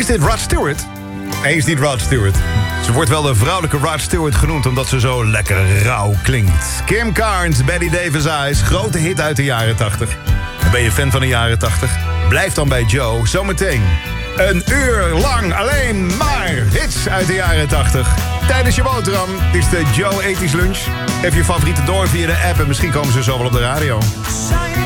dit Rod Stewart? Nee, is niet Rod Stewart. Ze wordt wel de vrouwelijke Rod Stewart genoemd omdat ze zo lekker rauw klinkt. Kim Carnes, Betty Davis Eyes, grote hit uit de jaren 80. En ben je fan van de jaren 80? Blijf dan bij Joe. Zometeen een uur lang alleen maar hits uit de jaren 80. Tijdens je boterham. Dit is de Joe Ethisch Lunch. Even je favorieten door via de app en misschien komen ze zo wel op de radio.